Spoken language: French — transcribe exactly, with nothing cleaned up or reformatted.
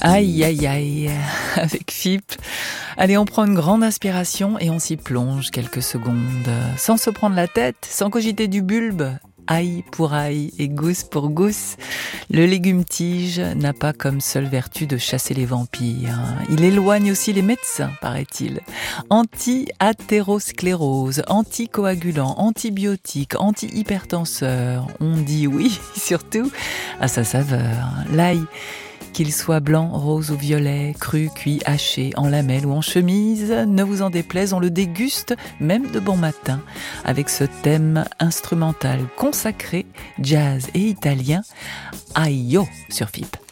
Aïe, aïe, aïe, avec Fipp. Allez, on prend une grande inspiration et on s'y plonge quelques secondes, sans se prendre la tête, sans cogiter du bulbe. Ail pour ail et gousse pour gousse, le légume-tige n'a pas comme seule vertu de chasser les vampires. Il éloigne aussi les médecins, paraît-il. Anti-athérosclérose, anticoagulant, antibiotique, anti-hypertenseur. On dit oui, surtout à sa saveur. L'ail, qu'il soit blanc, rose ou violet, cru, cuit, haché, en lamelles ou en chemise, ne vous en déplaise, on le déguste même de bon matin, avec ce thème instrumental consacré, jazz et italien, Aio sur Fipp.